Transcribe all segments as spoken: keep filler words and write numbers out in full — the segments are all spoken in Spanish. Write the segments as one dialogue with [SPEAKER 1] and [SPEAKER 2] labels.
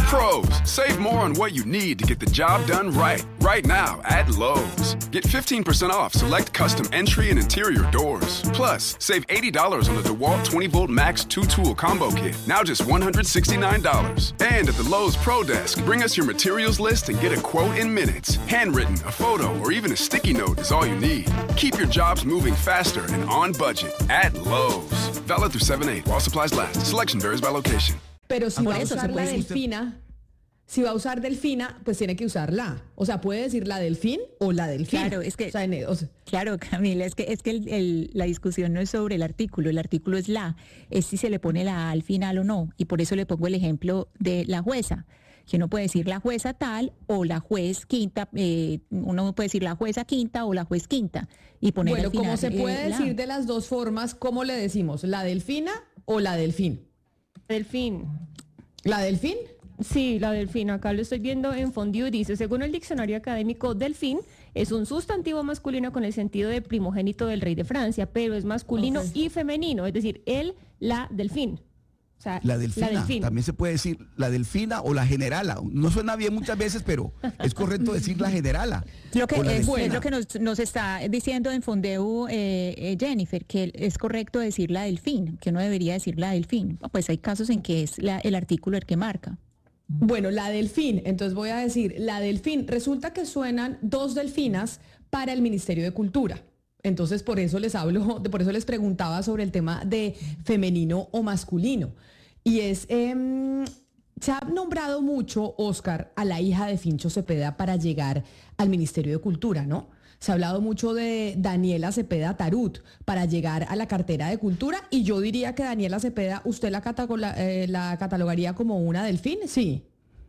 [SPEAKER 1] Pros, save more on what you need to get the job done right. Right now at Lowe's. Get fifteen percent off select custom entry and interior doors. Plus, save eighty dollars on the DeWalt twenty volt Max two tool combo kit. Now just one hundred sixty-nine dollars. And at the Lowe's Pro Desk, bring us your materials list and get a quote in minutes. Handwritten, a photo, or even a sticky note is all you need. Keep your jobs moving faster and on budget at Lowe's. Valid through seven eight while supplies last. Selection varies by location.
[SPEAKER 2] Pero si
[SPEAKER 3] Por
[SPEAKER 2] va a
[SPEAKER 3] eso
[SPEAKER 2] usar
[SPEAKER 3] se
[SPEAKER 2] la
[SPEAKER 3] puede decir-
[SPEAKER 2] delfina, si va a usar delfina, pues tiene que usar la. O sea, puede decir la delfín o la delfina.
[SPEAKER 3] Claro, es que-
[SPEAKER 2] O sea, en- o sea,
[SPEAKER 3] Claro, Camila, es que es que el- el- la discusión no es sobre el artículo, el artículo es la, es si se le pone la A al final o no, y por eso le pongo el ejemplo de la jueza, que uno puede decir la jueza tal o la juez quinta, eh, uno puede decir la jueza quinta o la juez quinta, y poner
[SPEAKER 2] bueno,
[SPEAKER 3] al final,
[SPEAKER 2] como se
[SPEAKER 3] eh,
[SPEAKER 2] puede
[SPEAKER 3] la.
[SPEAKER 2] decir de las dos formas, ¿cómo le decimos? ¿La delfina o la delfín?
[SPEAKER 4] Delfín.
[SPEAKER 2] ¿La delfín?
[SPEAKER 4] Sí, la delfín. Acá lo estoy viendo en Fondiu. Dice, según el diccionario académico, delfín es un sustantivo masculino con el sentido de primogénito del rey de Francia, pero es masculino
[SPEAKER 2] Ok.
[SPEAKER 4] y femenino. Es decir, el, la, delfín. O sea,
[SPEAKER 5] La delfina,
[SPEAKER 4] delfín.
[SPEAKER 5] también se puede decir la delfina o la generala. No suena bien muchas veces, pero es correcto decir la generala.
[SPEAKER 3] Lo que
[SPEAKER 5] o la
[SPEAKER 3] es,
[SPEAKER 5] delfina.
[SPEAKER 3] es lo que nos, nos está diciendo en Fondeu eh, eh, Jennifer, que es correcto decir la delfín, que uno debería decir la delfín. Pues hay casos en que es la- el artículo el que marca.
[SPEAKER 2] Bueno, la delfín. Entonces voy a decir, la delfín. Resulta que suenan dos delfinas para el Ministerio de Cultura. Entonces, por eso les hablo, por eso les preguntaba sobre el tema de femenino o masculino. Y es, em, se ha nombrado mucho, Oscar, a la hija de Fincho Cepeda para llegar al Ministerio de Cultura, ¿no? Se ha hablado mucho de Daniela Cepeda Tarut para llegar a la cartera de Cultura, y yo diría que Daniela Cepeda, ¿usted la, catagola- eh, la catalogaría como una delfín? Sí.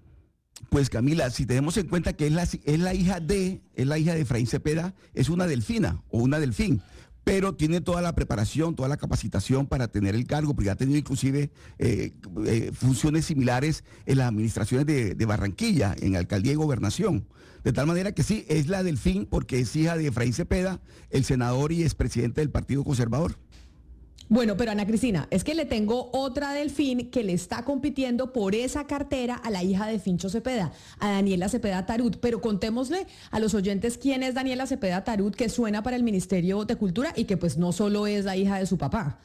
[SPEAKER 5] Pues Camila, si tenemos en cuenta que es la, es la hija de, es la hija de Efraín Cepeda, es una delfina o una delfín, pero tiene toda la preparación, toda la capacitación para tener el cargo, porque ha tenido inclusive eh, eh, funciones similares en las administraciones de, de Barranquilla, en alcaldía y gobernación. De tal manera que sí, es la delfín porque es hija de Efraín Cepeda, el senador y expresidente del Partido Conservador.
[SPEAKER 2] Bueno, pero Ana Cristina, es que le tengo otra delfín que le está compitiendo por esa cartera a la hija de Fincho Cepeda, a Daniela Cepeda Tarut. Pero contémosle a los oyentes quién es Daniela Cepeda Tarut, que suena para el Ministerio de Cultura y que pues no solo es la hija de su papá.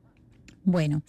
[SPEAKER 3] Bueno,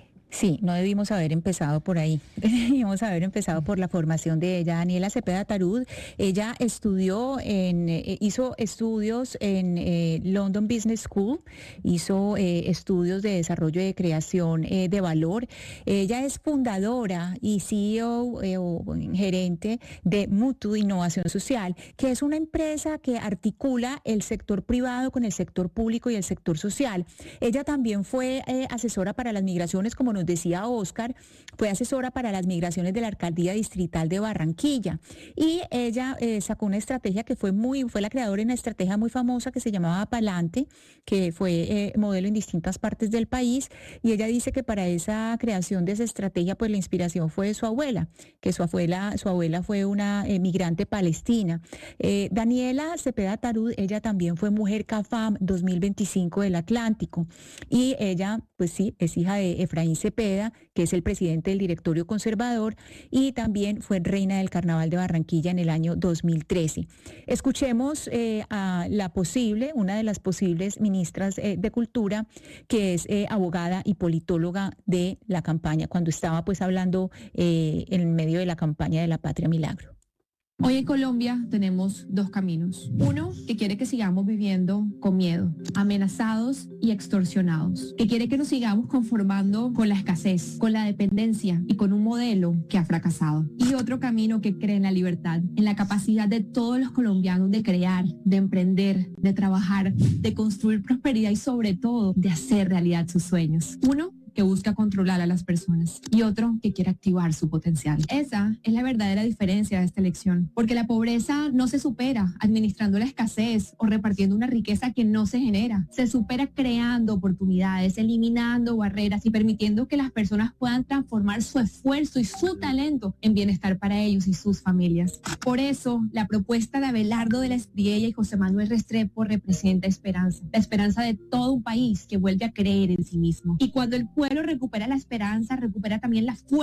[SPEAKER 3] sí, no debimos haber empezado por ahí. Debimos haber empezado por la formación de ella. Daniela Cepeda Tarut, ella estudió en, eh, hizo estudios en eh, London Business School, hizo eh, estudios de desarrollo de creación eh, de valor. Ella es fundadora y C E O eh, o gerente de Mutu Innovación Social, que es una empresa que articula el sector privado con el sector público y el sector social. Ella también fue eh, asesora para las migraciones, como nos decía Oscar, fue asesora para las migraciones de la Alcaldía Distrital de Barranquilla, y ella eh, sacó una estrategia que fue muy, fue la creadora de una estrategia muy famosa que se llamaba Palante, que fue eh, modelo en distintas partes del país, y ella dice que para esa creación de esa estrategia, pues la inspiración fue de su abuela, que su abuela, su abuela fue una eh, migrante palestina. Eh, Daniela Cepeda Tarut, ella también fue mujer CAFAM dos mil veinticinco del Atlántico, y ella, pues sí, es hija de Efraín Cepeda, que es el presidente del directorio conservador, y también fue reina del Carnaval de Barranquilla en el año dos mil trece. Escuchemos eh, a la posible, una de las posibles ministras eh, de Cultura, que es eh, abogada y politóloga de la campaña, cuando estaba pues hablando eh, en medio de la campaña de la Patria Milagro.
[SPEAKER 6] Hoy en Colombia tenemos dos caminos. Uno, que quiere que sigamos viviendo con miedo, amenazados y extorsionados. Que quiere que nos sigamos conformando con la escasez, con la dependencia y con un modelo que ha fracasado. Y otro camino que cree en la libertad, en la capacidad de todos los colombianos de crear, de emprender, de trabajar, de construir prosperidad y sobre todo de hacer realidad sus sueños. Uno, que busca controlar a las personas, y otro que quiere activar su potencial. Esa es la verdadera diferencia de esta elección, porque la pobreza no se supera administrando la escasez o repartiendo una riqueza que no se genera. Se supera creando oportunidades, eliminando barreras y permitiendo que las personas puedan transformar su esfuerzo y su talento en bienestar para ellos y sus familias. Por eso, la propuesta de Abelardo de la Espriella y José Manuel Restrepo representa esperanza, la esperanza de todo un país que vuelve a creer en sí mismo. Y cuando el pueblo recupera la esperanza, recupera también la fuerza